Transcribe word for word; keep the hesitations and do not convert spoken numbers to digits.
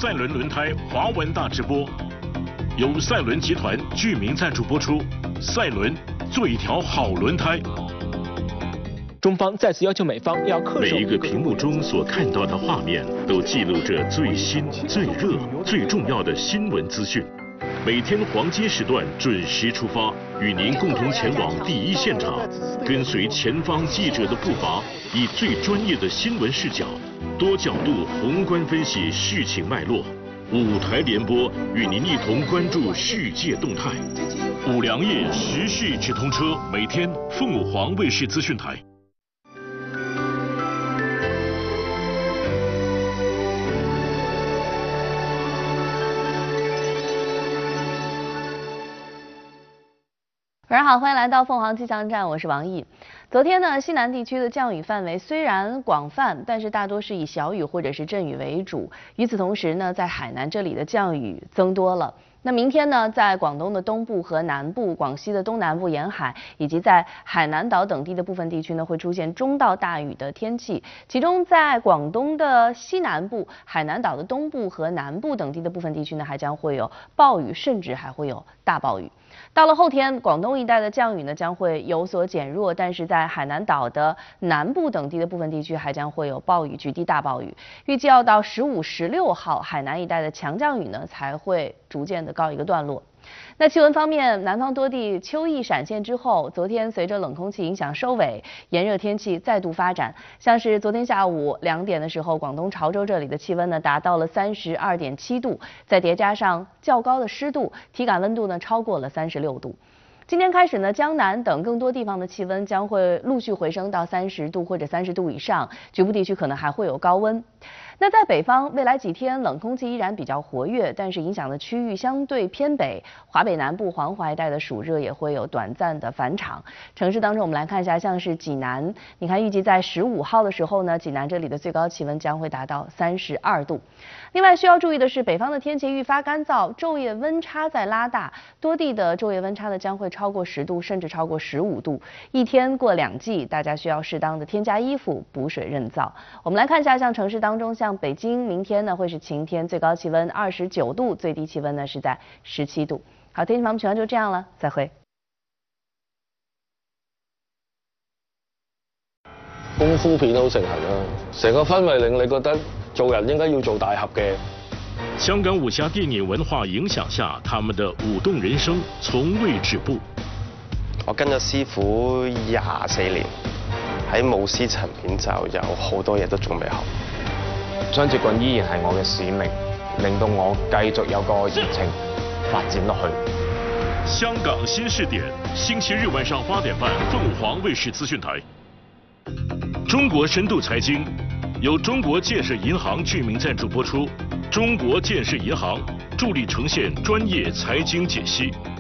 赛伦轮胎华文大直播，由赛伦集团居民赞助播出。赛伦做一条好轮胎。 中方再次要求美方要恪守。 每一个屏幕中所看到的画面，都记录着最新、最热、最重要的新闻资讯。每天黄金时段准时出发，与您共同前往第一现场，跟随前方记者的步伐，以最专业的新闻视角，多角度宏观分析事情脉络。五台联播与您一同关注世界动态。五粮液时事直通车，每天凤凰卫视资讯台。 晚上好，欢迎来到凤凰气象站，我是王毅。昨天呢，西南地区的降雨范围虽然广泛，但是大多是以小雨或者是阵雨为主。与此同时呢，在海南这里的降雨增多了。那明天呢，在广东的东部和南部、广西的东南部沿海，以及在海南岛等地的部分地区呢，会出现中到大雨的天气。其中，在广东的西南部、海南岛的东部和南部等地的部分地区呢，还将会有暴雨，甚至还会有大暴雨。到了后天，广东一带的降雨呢将会有所减弱，但是在海南岛的南部等地的部分地区还将会有暴雨，局地大暴雨。预计要到十五、十六号，海南一带的强降雨呢才会逐渐的告一个段落。那气温方面，南方多地秋意闪现之后，昨天随着冷空气影响收尾，炎热天气再度发展。像是昨天下午两点的时候，广东潮州这里的气温呢达到了三十二点七度，再叠加上较高的湿度，体感温度呢超过了三十六度。今天开始呢，江南等更多地方的气温将会陆续回升到三十度或者三十度以上，局部地区可能还会有高温。那在北方，未来几天冷空气依然比较活跃，但是影响的区域相对偏北，华北南部、黄淮一带的暑热也会有短暂的返场。城市当中，我们来看一下，像是济南，你看预计在十五号的时候呢，济南这里的最高气温将会达到三十二度。另外需要注意的是，北方的天气愈发干燥，昼夜温差在拉大，多地的昼夜温差呢将会超过十度，甚至超过十五度。一天过两季，大家需要适当的添加衣服，补水润燥。我们来看一下，像城市当中，像北京明天呢会是晴天，最高气温二十九度，最低气温呢是在十七度。好，天气方面情况就这样了，再会。 功夫片好盛行啊，成個氛圍令你覺得做人應該要做大俠嘅。 香港武俠電影文化影響下，他們的舞動人生從未止步。 我跟咗師傅廿四年，喺舞獅層面就有好多嘢都仲未學。 雙截棍依然係我嘅使命，令到我繼續有個熱情發展落去。 香港新視點，星期日晚上八點半，鳳凰衛視資訊台。中國深度財經由中國建設銀行居民贊助播出，中國建設銀行助力呈現專業財經解析。